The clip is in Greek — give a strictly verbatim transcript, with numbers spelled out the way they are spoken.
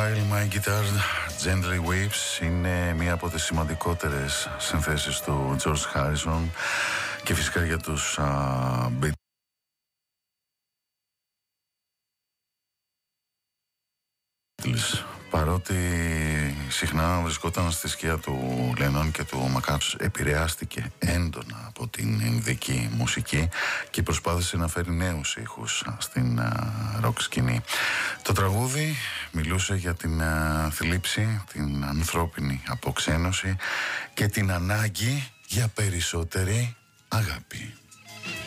While My Guitar Gently Weeps είναι μία από τις σημαντικότερες συνθέσεις του George Harrison και φυσικά για τους uh, Beatles. Παρότι συχνά βρισκόταν στη σκιά του Λένον και του Μακάρτνι, επηρεάστηκε έντονα από την ινδική μουσική και προσπάθησε να φέρει νέους ήχους στην ροκ σκηνή. Το τραγούδι μιλούσε για την θλίψη, την ανθρώπινη αποξένωση και την ανάγκη για περισσότερη αγάπη.